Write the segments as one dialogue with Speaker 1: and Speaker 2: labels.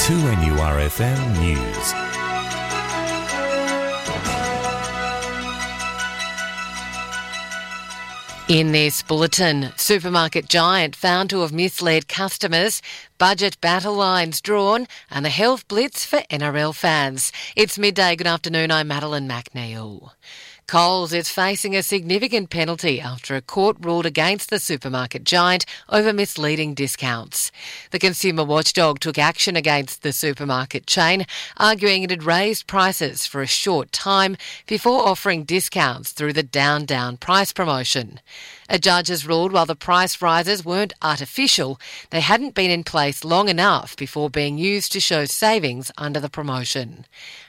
Speaker 1: 2NURFM News.
Speaker 2: In this bulletin, supermarket giant found to have misled customers, budget battle lines drawn and the health blitz for NRL fans. It's midday. Good afternoon, I'm Madeline McNeil. Coles is facing a significant penalty after a court ruled against the supermarket giant over misleading discounts. The consumer watchdog took action against the supermarket chain, arguing it had raised prices for a short time before offering discounts through the down price promotion. A judge has ruled while the price rises weren't artificial, they hadn't been in place long enough before being used to show savings under the promotion.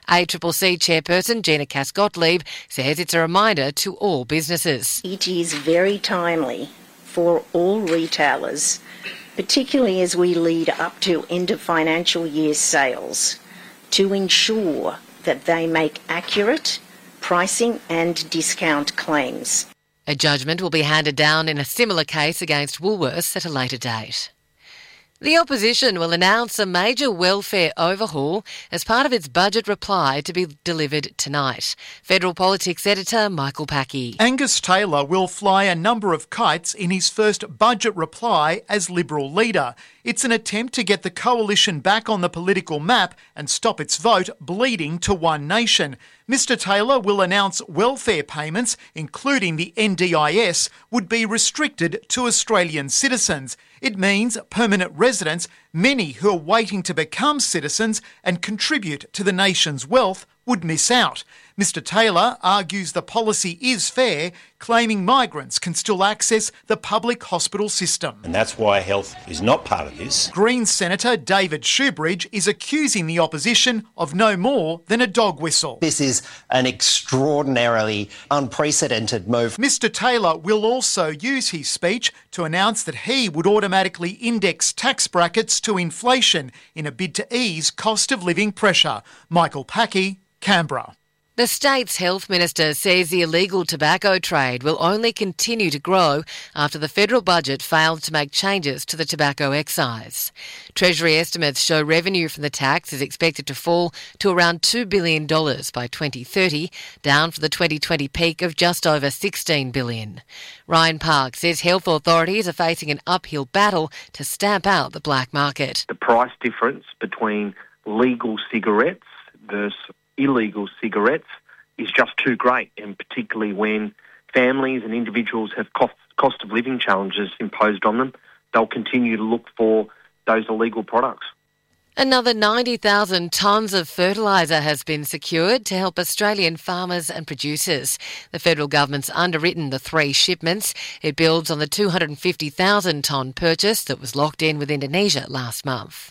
Speaker 2: ACCC chairperson Gina Cass-Gottlieb says it's a reminder to all businesses.
Speaker 3: It is very timely for all retailers, particularly as we lead up to end of financial year sales, to ensure that they make accurate pricing and discount claims.
Speaker 2: A judgment will be handed down in a similar case against Woolworths at a later date. The opposition will announce a major welfare overhaul as part of its budget reply to be delivered tonight. Federal Politics editor Michael Packey.
Speaker 4: Angus Taylor will fly a number of kites in his first budget reply as Liberal leader. It's an attempt to get the coalition back on the political map and stop its vote bleeding to one nation. Mr Taylor will announce welfare payments, including the NDIS, would be restricted to Australian citizens. It means permanent residents, many who are waiting to become citizens and contribute to the nation's wealth, would miss out. Mr Taylor argues the policy is fair, claiming migrants can still access the public hospital system.
Speaker 5: And that's why health is not part of this.
Speaker 4: Greens Senator David Shoebridge is accusing the opposition of no more than a dog whistle.
Speaker 6: This is an extraordinarily unprecedented move.
Speaker 4: Mr Taylor will also use his speech to announce that he would automatically index tax brackets to inflation in a bid to ease cost of living pressure. Michael Packey, Canberra.
Speaker 2: The state's health minister says the illegal tobacco trade will only continue to grow after the federal budget failed to make changes to the tobacco excise. Treasury estimates show revenue from the tax is expected to fall to around $2 billion by 2030, down from the 2020 peak of just over $16 billion. Ryan Park says health authorities are facing an uphill battle to stamp out the black market.
Speaker 7: The price difference between legal cigarettes versus illegal cigarettes is just too great, and particularly when families and individuals have cost of living challenges imposed on them, they'll continue to look for those illegal products.
Speaker 2: Another 90,000 tonnes of fertiliser has been secured to help Australian farmers and producers. The federal government's underwritten the 3 shipments. It builds on the 250,000 tonne purchase that was locked in with Indonesia last month.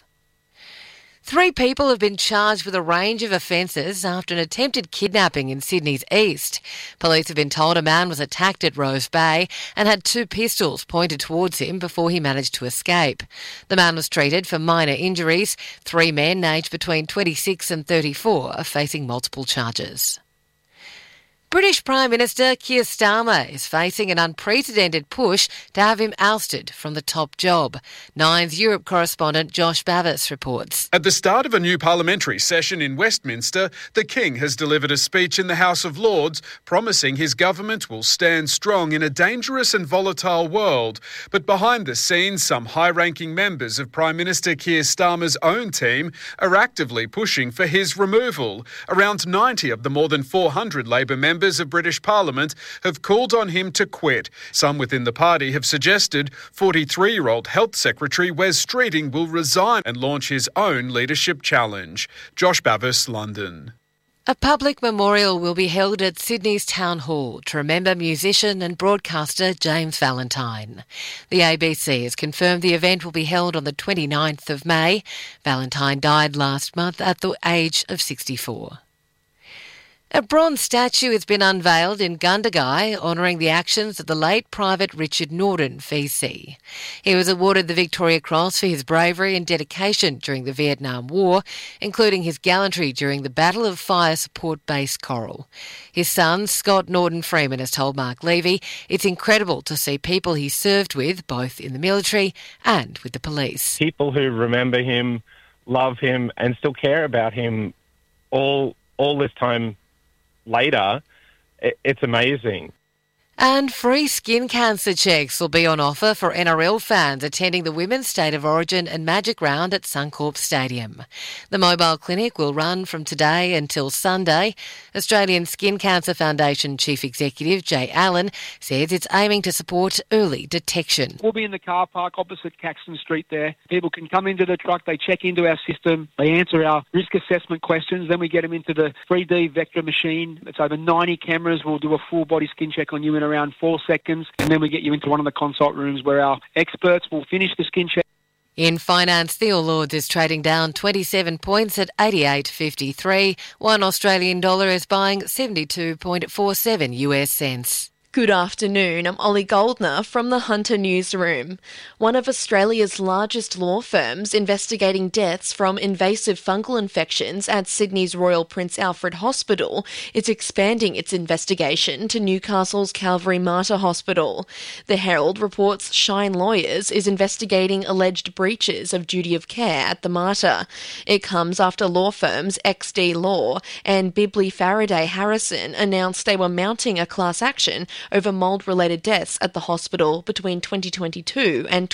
Speaker 2: 3 people have been charged with a range of offences after an attempted kidnapping in Sydney's east. Police have been told a man was attacked at Rose Bay and had 2 pistols pointed towards him before he managed to escape. The man was treated for minor injuries. 3 men aged between 26 and 34 are facing multiple charges. British Prime Minister Keir Starmer is facing an unprecedented push to have him ousted from the top job. Nine's Europe correspondent Josh Bavis reports.
Speaker 8: At the start of a new parliamentary session in Westminster, the King has delivered a speech in the House of Lords promising his government will stand strong in a dangerous and volatile world. But behind the scenes, some high-ranking members of Prime Minister Keir Starmer's own team are actively pushing for his removal. Around 90 of the more than 400 Labor members of British Parliament have called on him to quit. Some within the party have suggested 43-year-old Health Secretary Wes Streeting will resign and launch his own leadership challenge. Josh Bavis, London.
Speaker 2: A public memorial will be held at Sydney's Town Hall to remember musician and broadcaster James Valentine. The ABC has confirmed the event will be held on the 29th of May. Valentine died last month at the age of 64. A bronze statue has been unveiled in Gundagai honouring the actions of the late Private Richard Norden, VC. He was awarded the Victoria Cross for his bravery and dedication during the Vietnam War, including his gallantry during the Battle of Fire Support Base Coral. His son, Scott Norden Freeman, has told Mark Levy it's incredible to see people he served with, both in the military and with the police.
Speaker 9: People who remember him
Speaker 1: love him and still care about him all this time later, it's amazing.
Speaker 2: And free skin cancer checks will be on offer for NRL fans attending the Women's State of Origin and Magic Round at Suncorp Stadium. The mobile clinic will run from today until Sunday. Australian Skin Cancer Foundation Chief Executive Jay Allen says it's aiming to support early detection.
Speaker 9: We'll be in the car park opposite Caxton Street there. People can come into the truck, they check into our system, they answer our risk assessment questions, then we get them into the 3D vector machine. It's over 90 cameras. We'll do a full body skin check on you in around 4 seconds, and then we get you into one of the consult rooms where our experts will finish the skin check.
Speaker 2: In finance, the All Ords is trading down 27 points at 88.53. One Australian dollar is buying 72.47 US cents.
Speaker 10: Good afternoon, I'm Ollie Goldner from the Hunter Newsroom. One of Australia's largest law firms investigating deaths from invasive fungal infections at Sydney's Royal Prince Alfred Hospital is expanding its investigation to Newcastle's Calvary Mater Hospital. The Herald reports Shine Lawyers is investigating alleged breaches of duty of care at the Mater. It comes after law firms XD Law and Bibley Faraday Harrison announced they were mounting a class action over mould-related deaths at the hospital between 2022 and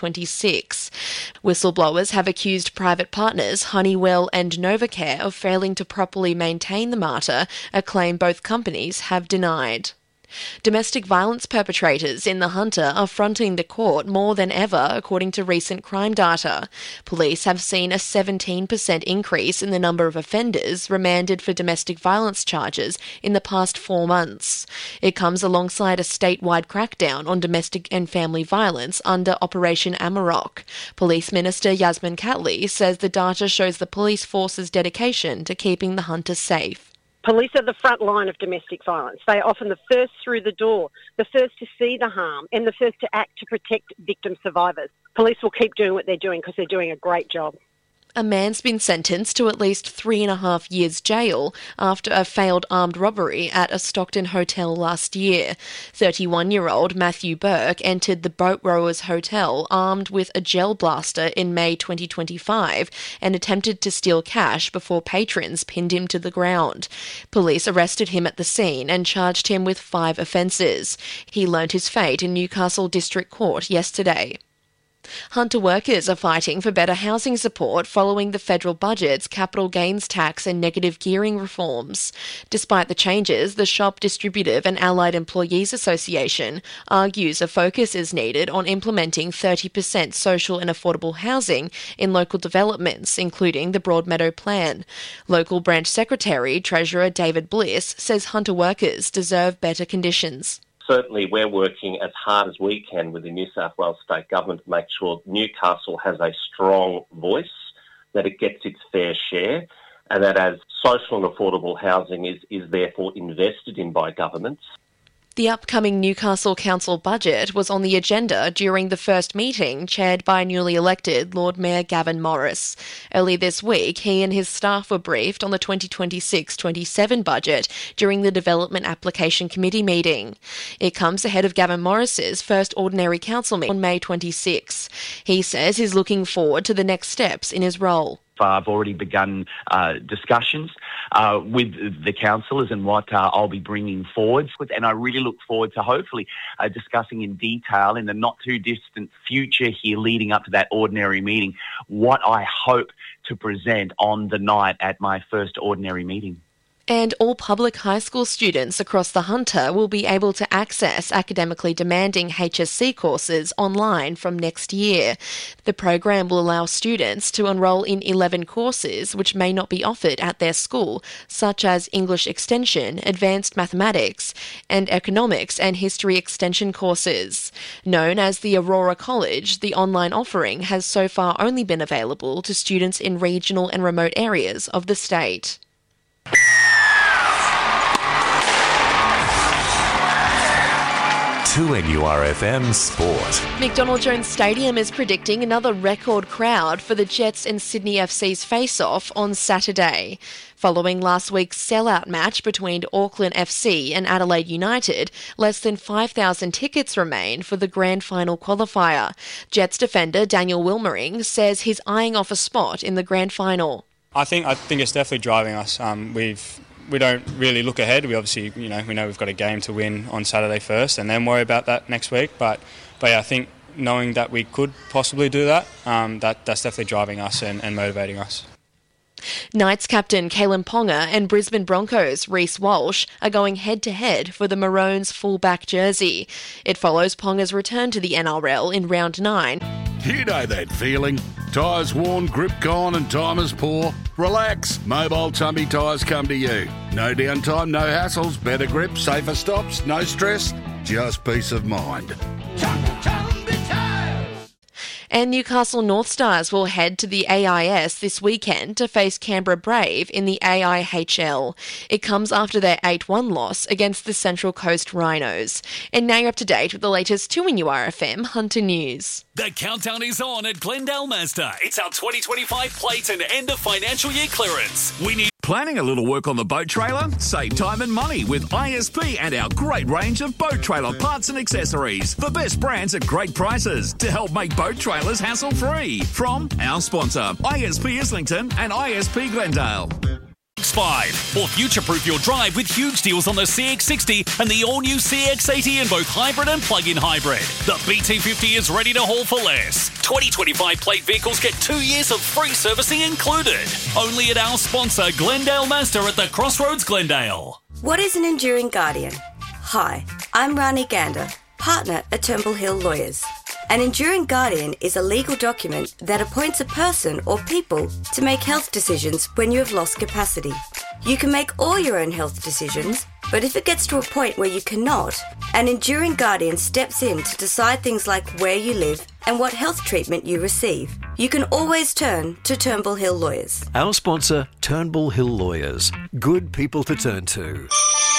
Speaker 10: 2026. Whistleblowers have accused private partners Honeywell and Novacare of failing to properly maintain the Mater, a claim both companies have denied. Domestic violence perpetrators in the Hunter are fronting the court more than ever, according to recent crime data. Police have seen a 17% increase in the number of offenders remanded for domestic violence charges in the past 4 months. It comes alongside a statewide crackdown on domestic and family violence under Operation Amarok. Police Minister Yasmin Catley says the data shows the police force's dedication to keeping the Hunter safe.
Speaker 11: Police are the front line of domestic violence. They are often the first through the door, the first to see the harm, and the first to act to protect victim survivors. Police will keep doing what they're doing because they're doing a great job.
Speaker 10: A man's been sentenced to at least 3.5 years jail after a failed armed robbery at a Stockton hotel last year. 31-year-old Matthew Burke entered the Boat Rowers Hotel armed with a gel blaster in May 2025 and attempted to steal cash before patrons pinned him to the ground. Police arrested him at the scene and charged him with 5 offences. He learnt his fate in Newcastle District Court yesterday. Hunter workers are fighting for better housing support following the federal budget's capital gains tax and negative gearing reforms. Despite the changes, the Shop Distributive and Allied Employees Association argues a focus is needed on implementing 30% social and affordable housing in local developments, including the Broadmeadow Plan. Local branch secretary, Treasurer David Bliss, says Hunter workers deserve better conditions.
Speaker 12: Certainly we're working as hard as we can with the New South Wales State Government to make sure Newcastle has a strong voice, that it gets its fair share, and that as social and affordable housing is therefore invested in by governments.
Speaker 10: The upcoming Newcastle Council budget was on the agenda during the first meeting chaired by newly elected Lord Mayor Gavin Morris. Early this week, he and his staff were briefed on the 2026-27 budget during the Development Application Committee meeting. It comes ahead of Gavin Morris's first Ordinary Council meeting on May 26. He says he's looking forward to the next steps in his role.
Speaker 13: I've already begun discussions with the councillors and what I'll be bringing forward. And I really look forward to hopefully discussing in detail in the not too distant future here leading up to that ordinary meeting what I hope to present on the night at my first ordinary meeting.
Speaker 10: And all public high school students across the Hunter will be able to access academically demanding HSC courses online from next year. The program will allow students to enrol in 11 courses which may not be offered at their school, such as English Extension, Advanced Mathematics, and Economics and History Extension courses. Known as the Aurora College, the online offering has so far only been available to students in regional and remote areas of the state.
Speaker 14: 2NURFM Sport.
Speaker 10: McDonald Jones Stadium is predicting another record crowd for the Jets and Sydney FC's face-off on Saturday. Following last week's sellout match between Auckland FC and Adelaide United, less than 5,000 tickets remain for the grand final qualifier. Jets defender Daniel Wilmering says he's eyeing off a spot in the grand final.
Speaker 15: I think it's definitely driving us. We don't really look ahead. We obviously, we know we've got a game to win on Saturday first, and then worry about that next week. But yeah, I think knowing that we could possibly do that, that's definitely driving us and motivating us.
Speaker 10: Knights captain Kalen Ponga and Brisbane Broncos Reece Walsh are going head-to-head for the Maroons fullback jersey. It follows Ponga's return to the NRL in round 9.
Speaker 16: You know that feeling. Tyres worn, grip gone and time is poor. Relax. Mobile Tumby Tyres come to you. No downtime, no hassles, better grip, safer stops, no stress, just peace of mind.
Speaker 10: And Newcastle North Stars will head to the AIS this weekend to face Canberra Brave in the AIHL. It comes after their 8-1 loss against the Central Coast Rhinos. And now you're up to date with the latest 2NURFM Hunter News.
Speaker 17: The countdown is on at Glendale Mazda. It's our 2025 plate and end of financial year clearance. We need
Speaker 18: planning a little work on the boat trailer? Save time and money with ISP and our great range of boat trailer parts and accessories. The best brands at great prices to help make boat trailers hassle-free. From our sponsor, ISP Islington and ISP Glendale.
Speaker 17: X5 or future-proof your drive with huge deals on the CX60 and the all-new CX80 in both hybrid and plug-in hybrid. The BT50 is ready to haul for less. 2025 plate vehicles get 2 years of free servicing included. Only at our sponsor Glendale Mazda at the Crossroads Glendale.
Speaker 19: What is an Enduring Guardian? Hi, I'm Rani Gander, partner at Turnbull Hill Lawyers. An Enduring Guardian is a legal document that appoints a person or people to make health decisions when you have lost capacity. You can make all your own health decisions, but if it gets to a point where you cannot, an Enduring Guardian steps in to decide things like where you live and what health treatment you receive. You can always turn to Turnbull Hill Lawyers.
Speaker 20: Our sponsor, Turnbull Hill Lawyers. Good people to turn to.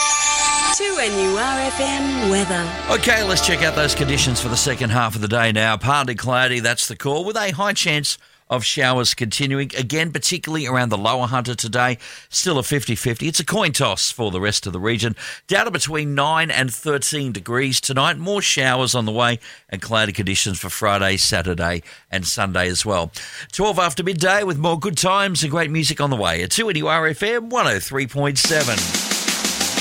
Speaker 21: 2NURFM weather.
Speaker 22: Okay, let's check out those conditions for the second half of the day now. Partly cloudy, that's the call, with a high chance of showers continuing. Again, particularly around the lower Hunter today. Still a 50-50. It's a coin toss for the rest of the region. Down to between 9 and 13 degrees tonight. More showers on the way and cloudy conditions for Friday, Saturday and Sunday as well. 12 after midday with more good times and great music on the way at 2NURFM 103.7.